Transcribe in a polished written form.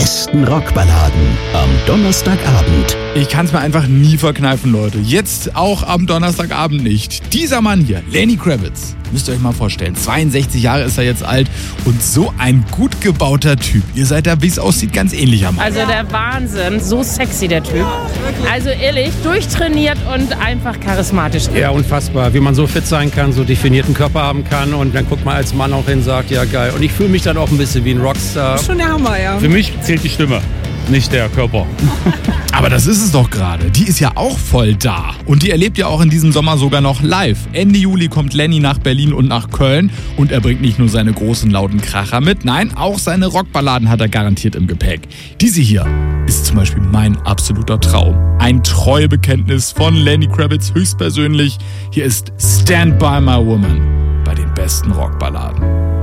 besten Rockballaden am Donnerstagabend. Ich kann es mir einfach nie verkneifen, Leute. Jetzt auch am Donnerstagabend nicht. Dieser Mann hier, Lenny Kravitz, müsst ihr euch mal vorstellen. 62 Jahre ist er jetzt alt und so ein gut gebauter Typ. Ihr seid da, wie es aussieht, ganz ähnlich am Mann. Also der Wahnsinn. So sexy, der Typ. Also ehrlich, durchtrainiert und einfach charismatisch. Ja, unfassbar. Wie man so fit sein kann, so definierten Körper haben kann und dann guckt man als Mann auch hin und sagt, ja geil. Und ich fühle mich dann auch ein bisschen wie ein Rockstar. Schon der Hammer, ja. Für mich zählt die Stimme, nicht der Körper. Aber das ist es doch gerade. Die ist ja auch voll da. Und die erlebt ihr auch in diesem Sommer sogar noch live. Ende Juli kommt Lenny nach Berlin und nach Köln. Und er bringt nicht nur seine großen, lauten Kracher mit. Nein, auch seine Rockballaden hat er garantiert im Gepäck. Diese hier ist zum Beispiel mein absoluter Traum. Ein Treuebekenntnis von Lenny Kravitz höchstpersönlich. Hier ist Stand By My Woman bei den besten Rockballaden.